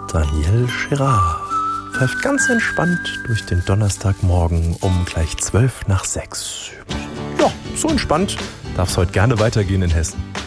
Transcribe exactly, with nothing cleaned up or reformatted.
Daniel Gerard pfeift ganz entspannt durch den Donnerstagmorgen um gleich zwölf nach sechs. Ja, so entspannt darf es heute gerne weitergehen in Hessen.